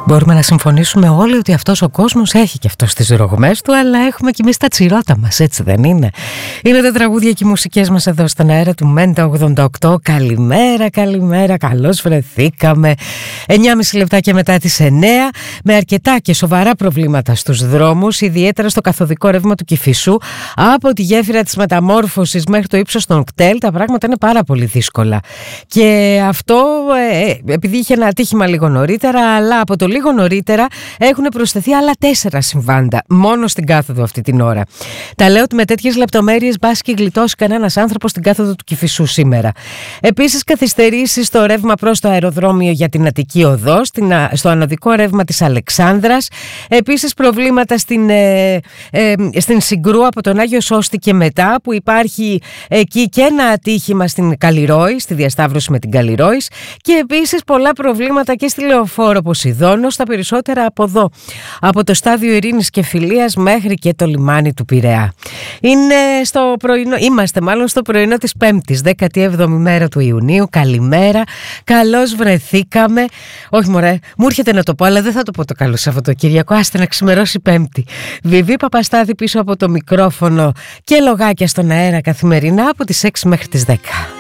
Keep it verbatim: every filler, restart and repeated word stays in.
Μπορούμε να συμφωνήσουμε όλοι ότι αυτός ο κόσμος έχει και αυτός τις ρογμές του, αλλά έχουμε και εμείς τα τσιρώτα μας, έτσι δεν είναι? Είναι τα τραγούδια και οι μουσικές μας εδώ στον αέρα του Μέντα ογδόντα οκτώ. Καλημέρα, καλημέρα, καλώς βρεθήκαμε. εννιά και μισή λεπτά και μετά τις εννιά, με αρκετά και σοβαρά προβλήματα στους δρόμους, ιδιαίτερα στο καθοδικό ρεύμα του Κηφισού, από τη γέφυρα της Μεταμόρφωσης μέχρι το ύψος των κτέλ. Τα πράγματα είναι πάρα πολύ δύσκολα. Και αυτό ε, επειδή είχε ένα ατύχημα λίγο νωρίτερα, αλλά από το λίγο νωρίτερα έχουν προσθεθεί άλλα τέσσερα συμβάντα μόνο στην κάθοδο αυτή την ώρα. Τα λέω ότι με τέτοιες λεπτομέρειες μπας και γλιτώσει κανένας άνθρωπος στην κάθοδο του Κηφισού σήμερα. Επίσης, καθυστερήσεις στο ρεύμα προς το αεροδρόμιο για την Αττική Οδό, στην, στο ανωδικό ρεύμα της Αλεξάνδρας. Επίσης, προβλήματα στην, ε, ε, στην Συγκρού από τον Άγιο Σώστη και μετά, που υπάρχει εκεί και ένα ατύχημα στην Καλλιρόη, στη διασταύρωση με την Καλλιρόης. Και επίσης πολλά προβλήματα και στη Λεωφόρο Ποσειδώνος, τα περισσότερα από εδώ, από το στάδιο Ειρήνης και Φιλίας μέχρι και το λιμάνι του Πειραιά. Είναι στο πρωινό, είμαστε μάλλον στο πρωινό της Πέμπτης, δέκατη έβδομη μέρα του Ιουνίου. Καλημέρα, καλώς βρεθήκαμε. Όχι μωρέ, μου έρχεται να το πω, αλλά δεν θα το πω το καλό Σαββατοκύριακο. Άστε να ξημερώσει Πέμπτη. Βιβί Παπαστάδη πίσω από το μικρόφωνο και λογάκια στον αέρα καθημερινά από τις έξι μέχρι τις δέκα.